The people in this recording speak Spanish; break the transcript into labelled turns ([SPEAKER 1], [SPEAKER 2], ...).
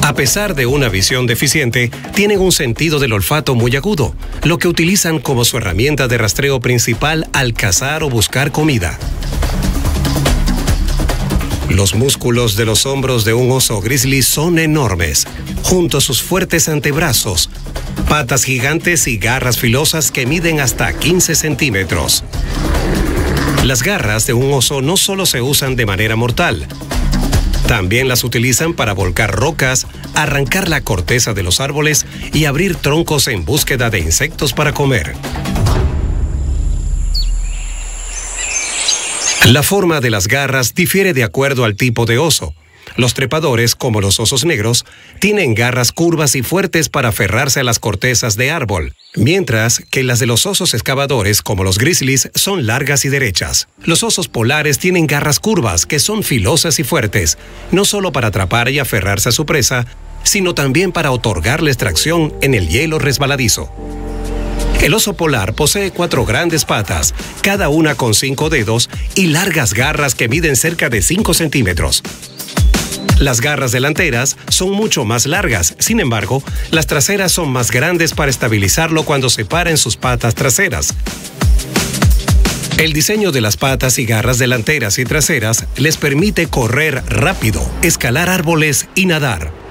[SPEAKER 1] A pesar de una visión deficiente, tienen un sentido del olfato muy agudo, lo que utilizan como su herramienta de rastreo principal al cazar o buscar comida. Los músculos de los hombros de un oso grizzly son enormes, junto a sus fuertes antebrazos, patas gigantes y garras filosas que miden hasta 15 centímetros. Las garras de un oso no solo se usan de manera mortal, también las utilizan para volcar rocas, arrancar la corteza de los árboles y abrir troncos en búsqueda de insectos para comer. La forma de las garras difiere de acuerdo al tipo de oso. Los trepadores, como los osos negros, tienen garras curvas y fuertes para aferrarse a las cortezas de árbol, mientras que las de los osos excavadores, como los grizzlies, son largas y derechas. Los osos polares tienen garras curvas que son filosas y fuertes, no solo para atrapar y aferrarse a su presa, sino también para otorgarles tracción en el hielo resbaladizo. El oso polar posee 4 grandes patas, cada una con 5 dedos y largas garras que miden cerca de 5 centímetros. Las garras delanteras son mucho más largas, sin embargo, las traseras son más grandes para estabilizarlo cuando se para en sus patas traseras. El diseño de las patas y garras delanteras y traseras les permite correr rápido, escalar árboles y nadar.